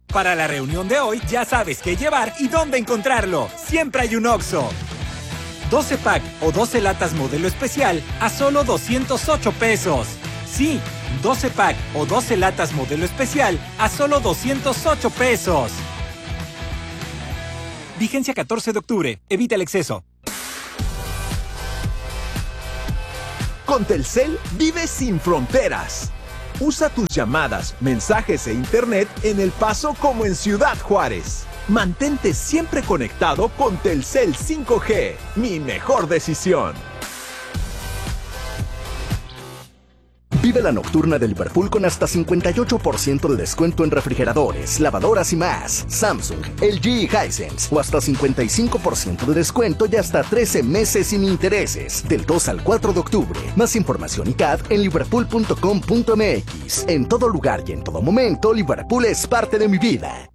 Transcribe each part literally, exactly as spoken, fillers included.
Para la reunión de hoy, ya sabes qué llevar y dónde encontrarlo. Siempre hay un Oxxo. doce pack o doce latas modelo especial a solo doscientos ocho pesos. Sí, doce pack o doce latas modelo especial a solo doscientos ocho pesos. Vigencia catorce de octubre. Evita el exceso. Con Telcel, vive sin fronteras. Usa tus llamadas, mensajes e internet en El Paso como en Ciudad Juárez. Mantente siempre conectado con Telcel cinco G. Mi mejor decisión. Vive la nocturna de Liverpool con hasta cincuenta y ocho por ciento de descuento en refrigeradores, lavadoras y más. Samsung, L G y Hisense. O hasta cincuenta y cinco por ciento de descuento y hasta trece meses sin intereses. Del dos al cuatro de octubre. Más información y C A D en liverpool punto com punto m x. En todo lugar y en todo momento, Liverpool es parte de mi vida.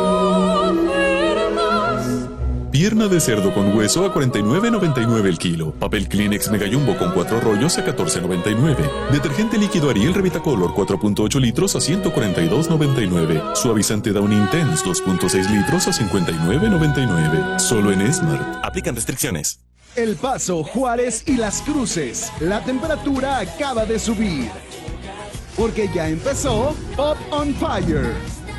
Pierna de cerdo con hueso a cuarenta y nueve noventa y nueve el kilo. Papel Kleenex Mega Jumbo con cuatro rollos a catorce noventa y nueve. Detergente líquido Ariel Revitacolor cuatro punto ocho litros a ciento cuarenta y dos noventa y nueve. Suavizante Downy Intense dos punto seis litros a cincuenta y nueve noventa y nueve. Solo en Smart. Aplican restricciones. El Paso, Juárez y Las Cruces. La temperatura acaba de subir. Porque ya empezó Pop on Fire.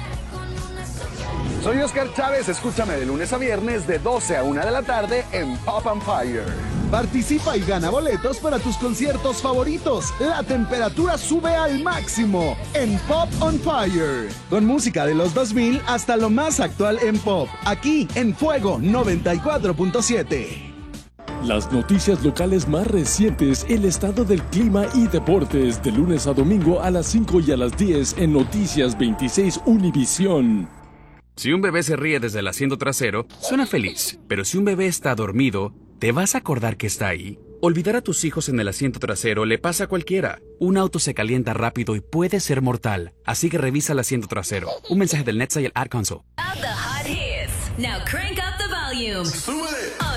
Soy Oscar Chávez, escúchame de lunes a viernes de doce a una de la tarde en Pop on Fire. Participa y gana boletos para tus conciertos favoritos. La temperatura sube al máximo en Pop on Fire. Con música de los dos mil hasta lo más actual en pop. Aquí en Fuego noventa y cuatro punto siete. Las noticias locales más recientes, el estado del clima y deportes, de lunes a domingo a las cinco y a las diez en Noticias veintiséis Univisión. Si un bebé se ríe desde el asiento trasero, suena feliz. Pero si un bebé está dormido, ¿te vas a acordar que está ahí? Olvidar a tus hijos en el asiento trasero le pasa a cualquiera. Un auto se calienta rápido y puede ser mortal. Así que revisa el asiento trasero. Un mensaje del NHTSA y el Ad Console. Now crank up the volume.